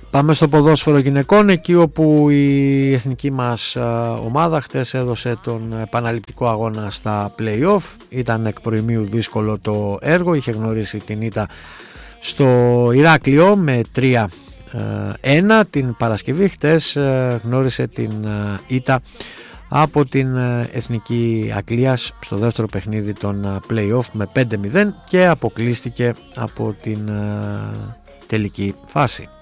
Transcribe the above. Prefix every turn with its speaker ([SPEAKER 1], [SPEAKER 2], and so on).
[SPEAKER 1] Πάμε στο ποδόσφαιρο γυναικών, εκεί όπου η εθνική μας ομάδα χτες έδωσε τον επαναληπτικό αγώνα στα play-off. Ήταν εκ προημίου δύσκολο το έργο, είχε γνωρίσει την ήττα στο Ηράκλειο με 3-1 την Παρασκευή. Χτες γνώρισε την ήττα από την Εθνική Αγγλίας στο δεύτερο παιχνίδι των play-off με 5-0 και αποκλείστηκε από την τελική φάση.